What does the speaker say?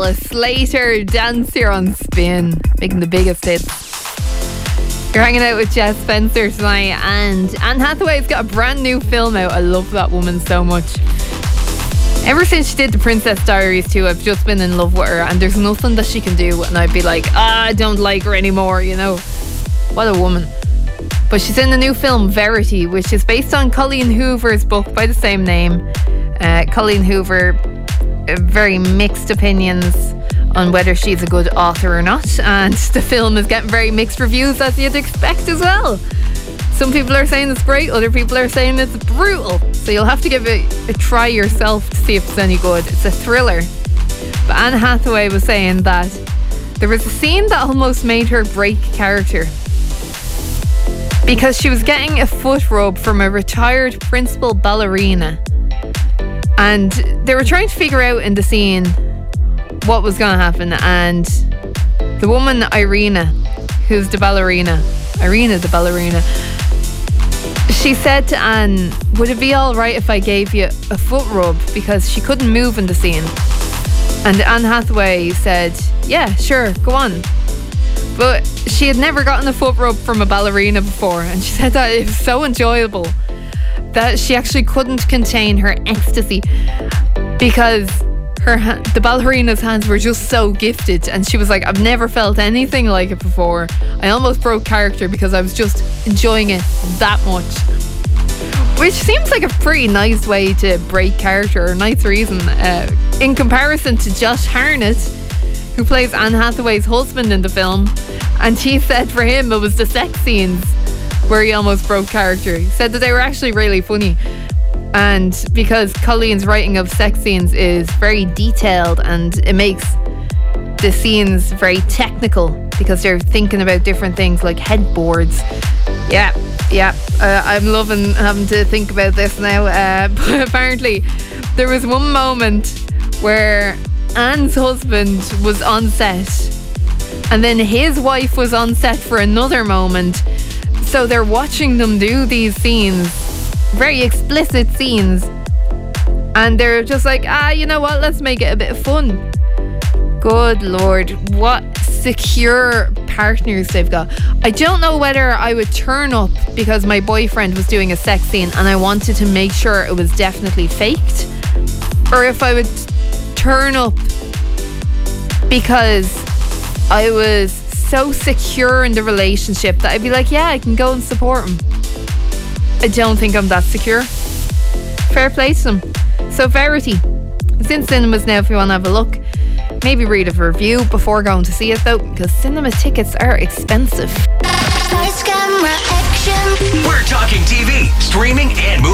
Alice Slater, Dance here on Spin, making the biggest hits. You're hanging out with Jess Spencer tonight, and Anne Hathaway's got a brand new film out. I love that woman so much. Ever since she did The Princess Diaries 2, I've just been in love with her, and there's nothing that she can do and I'd be like, I don't like her anymore, you know. What a woman. But she's in the new film Verity, which is based on Colleen Hoover's book by the same name. Colleen Hoover, very mixed opinions on whether she's a good author or not, and the film is getting very mixed reviews, as you'd expect as well. Some people are saying it's great, other people are saying it's brutal, so you'll have to give it a try yourself to see if it's any good. It's a thriller. But Anne Hathaway was saying that there was a scene that almost made her break character, because she was getting a foot rub from a retired principal ballerina, and they were trying to figure out in the scene what was going to happen. And the woman Irina, who's the ballerina, she said to Anne, would it be alright if I gave you a foot rub, because she couldn't move in the scene. And Anne Hathaway said, yeah, sure, go on. But she had never gotten a foot rub from a ballerina before, and she said that it was so enjoyable that she actually couldn't contain her ecstasy, because the ballerina's hands were just so gifted, and she was like, I've never felt anything like it before. I almost broke character because I was just enjoying it that much. Which seems like a pretty nice way to break character, a nice reason, in comparison to Josh Hartnett, who plays Anne Hathaway's husband in the film, and he said for him it was the sex scenes where he almost broke character. He said that they were actually really funny, and because Colleen's writing of sex scenes is very detailed, and it makes the scenes very technical because they're thinking about different things like headboards. I'm loving having to think about this now, but apparently there was one moment where Anne's husband was on set, and then his wife was on set for another moment, so they're watching them do these scenes, very explicit scenes, and they're just like, you know what, let's make it a bit of fun. Good Lord, what secure partners they've got. I don't know whether I would turn up because my boyfriend was doing a sex scene and I wanted to make sure it was definitely faked, or if I would turn up because I was so secure in the relationship that I'd be like, yeah, I can go and support him. I don't think I'm that secure. Fair play to them. So Verity, it's in cinemas now if you want to have a look. Maybe read a review before going to see it though, because cinema tickets are expensive. We're talking TV, streaming and movies.